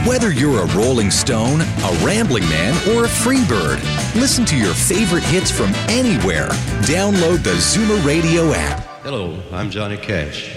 Whether you're a Rolling Stone, a Rambling Man, or a Freebird, listen to your favorite hits from anywhere. Download the Zoomer Radio app. Hello, I'm Johnny Cash.